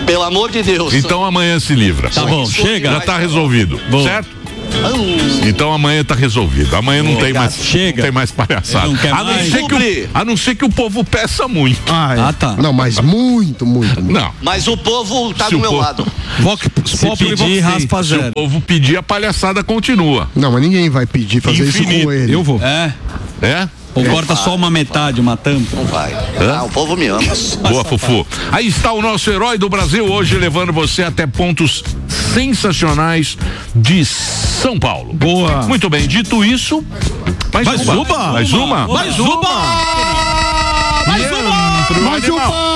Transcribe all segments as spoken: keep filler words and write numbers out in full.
Pelo amor de Deus. Então amanhã se livra. Tá bom, chega. Já tá resolvido, Bom. certo? Então amanhã tá resolvido. Amanhã não tem mais, chega. não tem mais palhaçada. Não quer A não, mais. ser que o, a não ser que o povo peça muito. Ah, é. Ah, tá. Não, mas muito, muito, muito. Não. Mas o povo tá Se do o meu povo- lado. Se pedir, raspa Se o zero. povo pedir, a palhaçada continua. Não, mas ninguém vai pedir fazer Infinito. isso com ele. Eu vou. É. É? Ou corta só uma metade, uma tampa. Não vai. Ah, o povo me ama. Boa, Fufu. Aí está o nosso herói do Brasil hoje, levando você até pontos sensacionais de São Paulo. Boa. Muito bem, dito isso, mais, Mais uma. uma. Mais uma. Mais uma. Mais uma. Mais uma!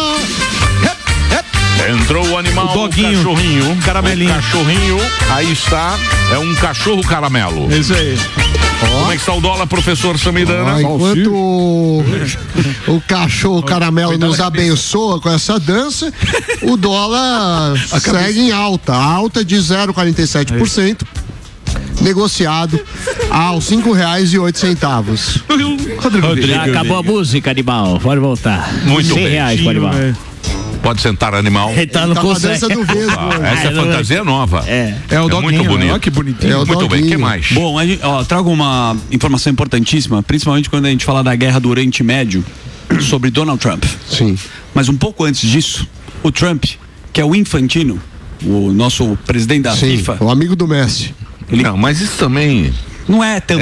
Entrou o animal, O doguinho. o cachorrinho. Caramelinho. O cachorrinho, aí está, é um cachorro caramelo. Isso aí. Como é que está o dólar, professor Samidana? Ah, enquanto o, o cachorro caramelo nos abençoa com essa dança, o dólar segue em alta. Alta de zero vírgula quarenta e sete por cento. Negociado aos cinco reais e oito centavos. Rodrigo. Já acabou a música, animal. Pode voltar. Muito cem bem. reais pro animal. Pode sentar, animal. Ele tá no Tá com a conselho. dança do Vesgo. Ah, essa é fantasia nova. É. É o É doguinho. muito bonito. Olha que bonitinho. É o Muito bem, o que doguinho. mais? Bom, a gente, ó, trago uma informação importantíssima, principalmente quando a gente fala da guerra do Oriente Médio, sobre Donald Trump. Sim. Mas um pouco antes disso, o Trump, que é o Infantino, o nosso presidente da Sim. FIFA, O amigo do Messi. ele Não, mas isso também... não é tão